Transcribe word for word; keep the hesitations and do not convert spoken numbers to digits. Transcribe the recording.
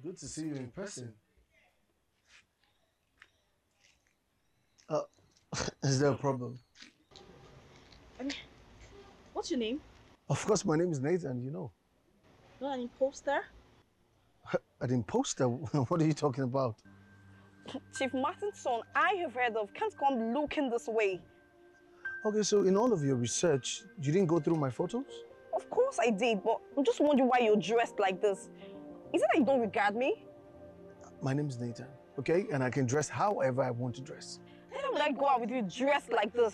Good to see you in person. Uh, is there a problem? I mean, what's your name? Of course, my name is Nathan, you know. Not an imposter? An imposter? What are you talking about? Chief Martin's son, I have heard of, can't come looking this way. Okay, so in all of your research, you didn't go through my photos? Of course I did, but I'm just wondering why you're dressed like this. Is it that you don't regard me? My name is Nathan, okay? And I can dress however I want to dress. How would I go out with you dressed like this?